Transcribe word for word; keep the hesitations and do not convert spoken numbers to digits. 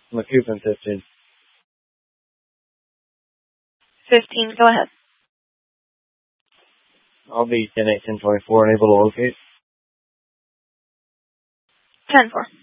McCoupin, fifteen. fifteen, go ahead. I'll be ten eight ten twenty-four, unable to locate. ten four.